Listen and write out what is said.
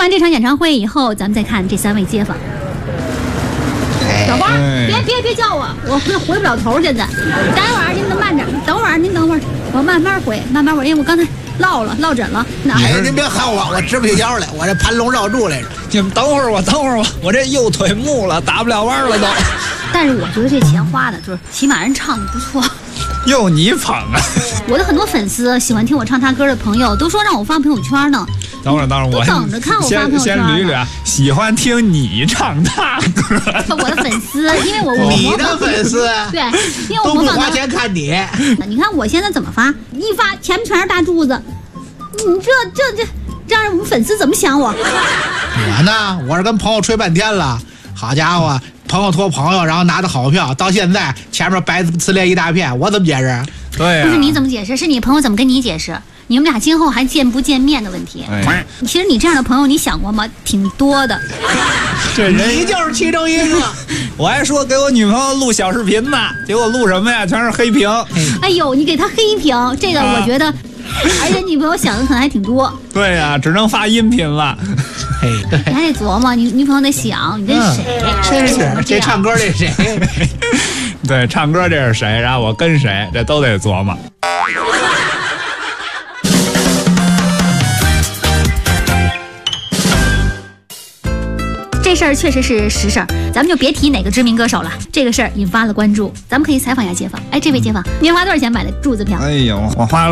完这场演唱会以后，咱们再看这3位街坊。小花，别叫我，我回不了头。现在，待会儿您慢着，您等会儿，我慢慢回，因为我刚才落枕了。 哎，您别喊我，我直不起腰来，我这盘龙绕柱来着。 你们等会儿我这右腿木了，打不了弯了都。 但是我觉得这钱花的就是，起码人唱的不错。 又你捧啊！ 我的很多粉丝喜欢听我唱他歌的朋友都说让我发朋友圈呢。 等会儿，我等着看我发朋友圈。 先捋捋啊，喜欢听你唱他歌。 我的粉丝，因为我你的粉丝对，因为我都不花钱看你。 你看我现在怎么发？一发前面全是大柱子，你这让我们粉丝怎么想我？ 我呢，我是跟朋友吹半天了，好家伙，朋友托朋友，然后拿的好票，到现在前面白呲咧一大片，我怎么解释？ 对、啊， 不是你怎么解释，是你朋友怎么跟你解释？你们俩今后还见不见面的问题。其实你这样的朋友，你想过吗？挺多的。 这人你就是其中一个。 我还说给我女朋友录小视频呢，结果录什么呀？全是黑屏。 哎呦，你给他黑屏，这个我觉得，而且女朋友想的可能还挺多。 对呀、只能发音频了。 你还得琢磨，你女朋友得想你跟谁。 是这唱歌这谁？ 对，唱歌这是谁？然后我跟谁，这都得琢磨。 这事儿确实是实事儿，咱们就别提哪个知名歌手了。这个事儿引发了关注，咱们可以采访一下街坊。哎，这位街坊，您花多少钱买的柱子票？ 哎呦，我花了